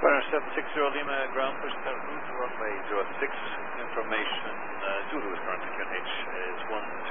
Embraer 760 Lima, ground push route runway 06. Information, Zulu is currently QNH is